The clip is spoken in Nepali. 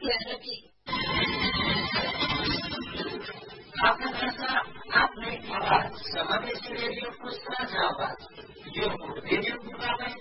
आफ्नो भाषा आफ्नै आवाज समावेशी रेडियोको साझा आवाज यो रेडियो